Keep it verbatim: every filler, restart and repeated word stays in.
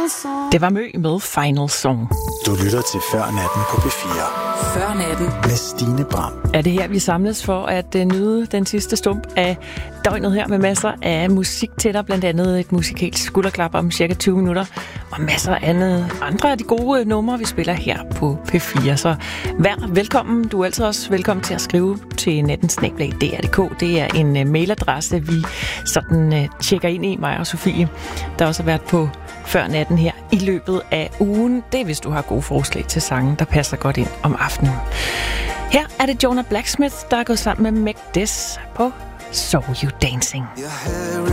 Det var Mø med Final Song. Du lytter til Før Natten på P fire. Før Natten med Stine Bram. Er det her, vi samles for at uh, nyde den sidste stump af døgnet her med masser af musik til dig, blandt andet et musikalsk skulderklap om cirka tyve minutter, og masser af andet, andre af de gode numre, vi spiller her på P fire. Så vær velkommen. Du er altid også velkommen til at skrive til natten snabel-a d r punktum d k. Det er en uh, mailadresse, vi sådan uh, tjekker ind i, mig og Sofie, der også har været på Før Natten her i løbet af ugen. Det er, hvis du har gode forslag til sange, der passer godt ind om aftenen. Her er det Jonah Blacksmith, der er gået sammen med Meg Des på So You Dancing. Your hair